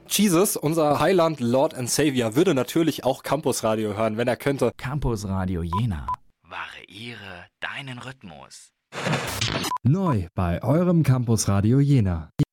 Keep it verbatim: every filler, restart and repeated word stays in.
Jesus, unser Heiland, Lord and Savior, würde natürlich auch Campusradio hören, wenn er könnte. Campusradio Jena. Variiere deinen Rhythmus. Neu bei eurem Campusradio Jena.